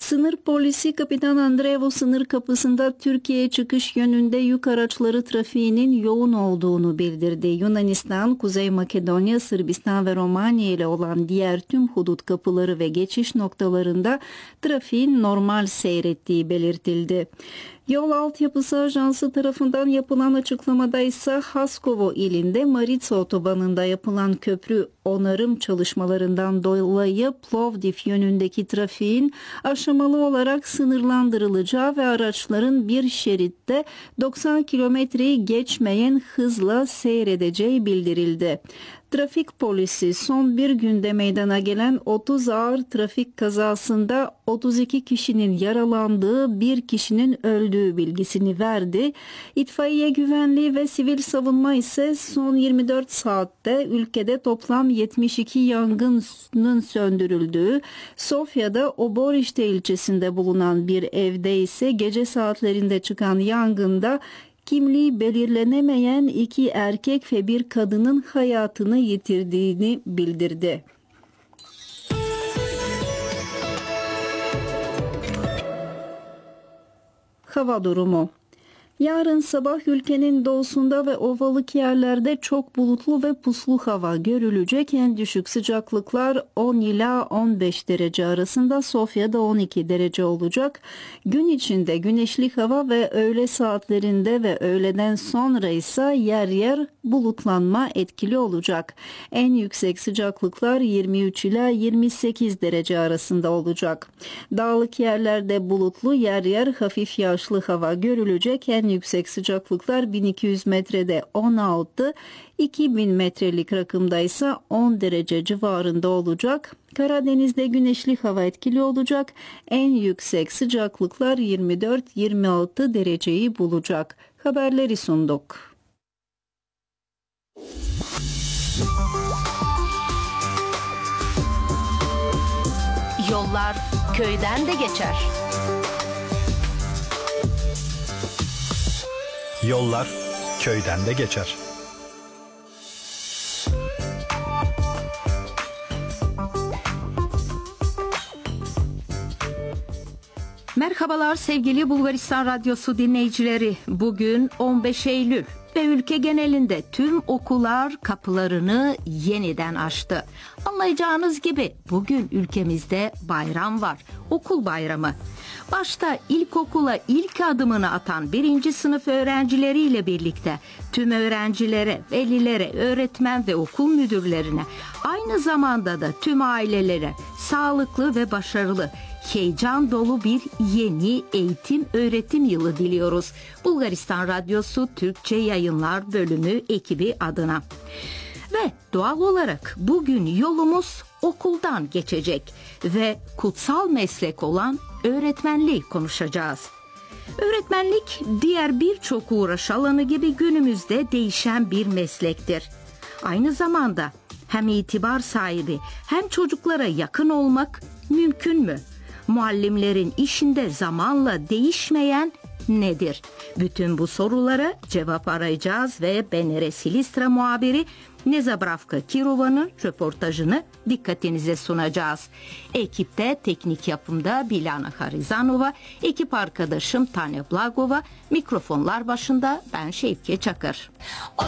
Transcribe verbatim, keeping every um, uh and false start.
Sınır polisi Kapitan Andreevo sınır kapısında Türkiye'ye çıkış yönünde yük araçları trafiğinin yoğun olduğunu bildirdi. Yunanistan, Kuzey Makedonya, Sırbistan ve Romanya ile olan diğer tüm hudut kapıları ve geçiş noktalarında trafiğin normal seyrettiği belirtildi. Yol Altyapısı Ajansı tarafından yapılan açıklamada ise Haskovo ilinde Maritsa otobanında yapılan köprü onarım çalışmalarından dolayı Plovdiv yönündeki trafiğin aşamalı olarak sınırlandırılacağı ve araçların bir şeritte doksan kilometreyi geçmeyen hızla seyredeceği bildirildi. Trafik polisi son bir günde meydana gelen otuz ağır trafik kazasında otuz iki kişinin yaralandığı, bir kişinin öldüğü bilgisini verdi. İtfaiye güvenliği ve sivil savunma ise son yirmi dört saatte ülkede toplam yetmiş iki yangının söndürüldüğü, Sofya'da Oborişte ilçesinde bulunan bir evde ise gece saatlerinde çıkan yangında kimliği belirlenemeyen iki erkek ve bir kadının hayatını yitirdiğini bildirdi. Hava durumu. Yarın sabah ülkenin doğusunda ve ovalık yerlerde çok bulutlu ve puslu hava görülecek. En düşük sıcaklıklar on ila on beş derece arasında, Sofya'da on iki derece olacak. Gün içinde güneşli hava ve öğle saatlerinde ve öğleden sonra ise yer yer bulutlanma etkili olacak. En yüksek sıcaklıklar yirmi üç ila yirmi sekiz derece arasında olacak. Dağlık yerlerde bulutlu, yer yer hafif yağışlı hava görülecek. En yüksek sıcaklıklar bin iki yüz metrede on altı, iki bin metrelik rakımda ise on derece civarında olacak. Karadeniz'de güneşli hava etkili olacak. En yüksek sıcaklıklar yirmi dört yirmi altı dereceyi bulacak. Haberleri sunduk. Yollar köyden de geçer. Yollar köyden de geçer. Merhabalar sevgili Bulgaristan Radyosu dinleyicileri. Bugün on beş Eylül ve ülke genelinde tüm okullar kapılarını yeniden açtı. Anlayacağınız gibi bugün ülkemizde bayram var. Okul bayramı. Başta ilkokula ilk adımını atan birinci sınıf öğrencileriyle birlikte tüm öğrencilere, velilere, öğretmen ve okul müdürlerine, aynı zamanda da tüm ailelere sağlıklı ve başarılı, heyecan dolu bir yeni eğitim öğretim yılı diliyoruz. Bulgaristan Radyosu Türkçe Yayınlar Bölümü ekibi adına. Ve doğal olarak bugün yolumuz okuldan geçecek ve kutsal meslek olan öğretmenliği konuşacağız. Öğretmenlik diğer birçok uğraş alanı gibi günümüzde değişen bir meslektir. Aynı zamanda hem itibar sahibi hem çocuklara yakın olmak mümkün mü? Muallimlerin işinde zamanla değişmeyen nedir? Bütün bu sorulara cevap arayacağız ve B N R Silistra muhabiri Nezabravka Kirova'nın röportajını dikkatinize sunacağız. Ekipte teknik yapımda Biljana Harizanova, ekip arkadaşım Tanya Blagova, mikrofonlar başında ben Şevke Çakır.